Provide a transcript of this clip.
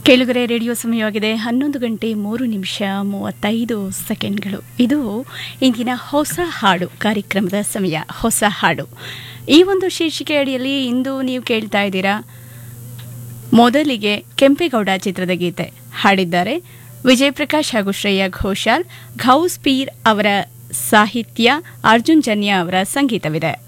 ಕೇಳುಗರೆ ರೇಡಿಯೋ ಸಮಯವಾಗಿದೆ 11 ಗಂಟೆ 3 ನಿಮಿಷ 35 ಸೆಕೆಂಡ್ಗಳು. ಇದು ಇಂದಿನ ಹೊಸ ಹಾಡು ಕಾರ್ಯಕ್ರಮದ ಸಮಯ. ಹೊಸ ಹಾಡು ಈ ಒಂದು ಶೀರ್ಷಿಕೆ ಅಡಿಯಲ್ಲಿ ಇಂದು ನೀವು ಕೇಳ್ತಾ ಇದ್ದೀರಾ. ಮೊದಲಿಗೆ ಕೆಂಪೇಗೌಡ ಚಿತ್ರದ ಗೀತೆ ಹಾಡಿದ್ದಾರೆ ವಿಜಯ್ ಪ್ರಕಾಶ್ ಹಾಗೂ ಶ್ರೇಯಾ ಘೋಷಾಲ್. ಘೌಸ್ ಪೀರ್ ಅವರ ಸಾಹಿತ್ಯ, ಅರ್ಜುನ್ ಜನ್ಯ ಅವರ ಸಂಗೀತವಿದೆ.